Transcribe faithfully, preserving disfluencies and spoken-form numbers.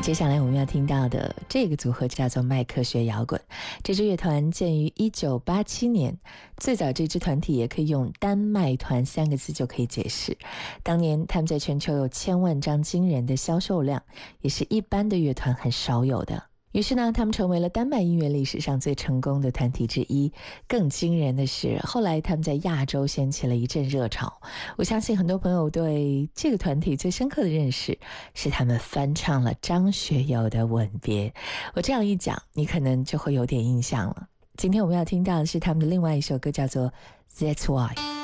接下来我们要听到的这个组合叫做麦克学摇滚。这支乐团建于一九八七年，最早这支团体也可以用丹麦团三个字就可以解释。当年他们在全球有千万张惊人的销售量，也是一般的乐团很少有的。于是呢，他们成为了丹麦音乐历史上最成功的团体之一。更惊人的是，后来他们在亚洲掀起了一阵热潮。我相信很多朋友对这个团体最深刻的认识是他们翻唱了张学友的《吻别》。我这样一讲，你可能就会有点印象了。今天我们要听到的是他们的另外一首歌，叫做《That's Why》。